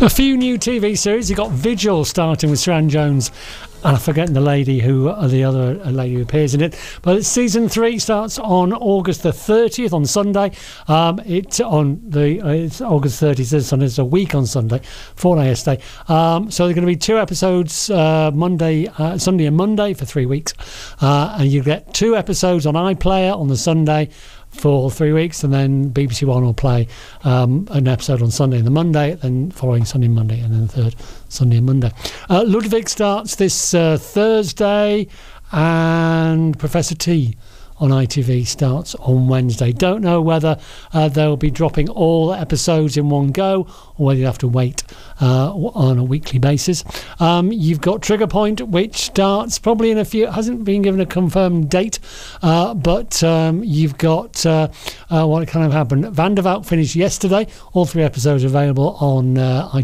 A few new TV series. You've got Vigil starting with Sharon Jones, and I'm forgetting the lady the other lady who appears in it. But season 3 starts on August the 30th on Sunday. It's August 30th Sunday. It's a week on Sunday, fortnight yesterday. So there are going to be 2 episodes Sunday and Monday for 3 weeks, and you get 2 episodes on iPlayer on the Sunday for 3 weeks, and then BBC One will play an episode on Sunday and the Monday, then following Sunday and Monday, and then the third Sunday and Monday. Ludwig starts this Thursday, and Professor T on ITV starts on Wednesday. Don't know whether they'll be dropping all episodes in one go, or whether you have to wait on a weekly basis. You've got Trigger Point, which starts probably in a few. It hasn't been given a confirmed date, but you've got what kind of happened. Van der Valk finished yesterday. All 3 episodes are available on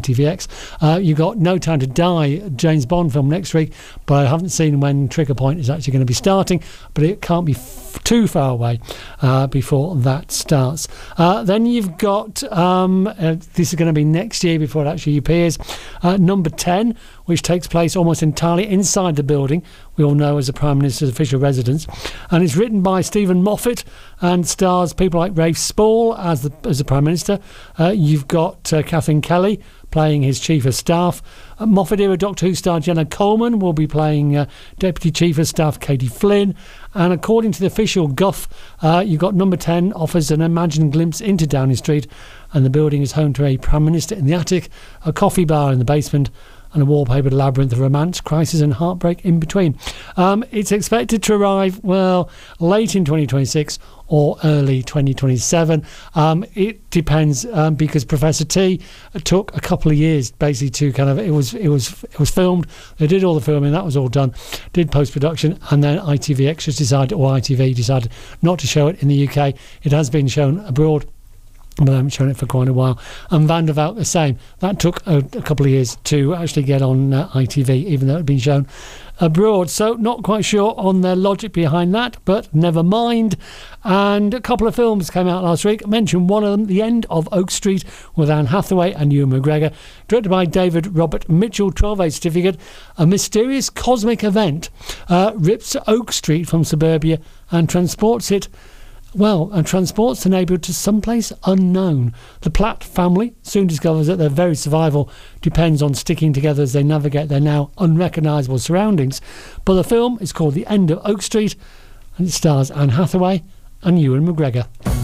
ITVX. You've got No Time to Die, James Bond film next week, but I haven't seen when Trigger Point is actually going to be starting, but it can't be too far away before that starts. Then you've got this is going to be next year before it actually appears, Number 10, which takes place almost entirely inside the building we all know as the Prime Minister's official residence, and it's written by Stephen Moffat and stars people like Rafe Spall as the Prime Minister. You've got Kathleen Kelly playing his Chief of Staff. Moffat-era Doctor Who star Jenna Coleman will be playing Deputy Chief of Staff Katie Flynn. And according to the official Guff, you've got Number 10 offers an imagined glimpse into Downing Street, and the building is home to a Prime Minister in the attic, a coffee bar in the basement, and a wallpapered labyrinth of romance, crisis and heartbreak in between. It's expected to arrive, late in 2026 or early 2027. It depends, because Professor T took a couple of years basically to kind of, it was filmed, they did all the filming, that was all done, did post-production, and then ITV Extras decided, or ITV decided not to show it in the UK. It has been shown abroad, but I haven't shown it for quite a while. And Van der Valk the same. That took a couple of years to actually get on ITV, even though it had been shown abroad. So not quite sure on the logic behind that, but never mind. And a couple of films came out last week. I mentioned one of them, The End of Oak Street, with Anne Hathaway and Ewan McGregor. Directed by David Robert Mitchell, 12A certificate. A mysterious cosmic event rips Oak Street from suburbia and transports the neighbourhood to someplace unknown. The Platt family soon discovers that their very survival depends on sticking together as they navigate their now unrecognisable surroundings. But the film is called The End of Oak Street, and it stars Anne Hathaway and Ewan McGregor.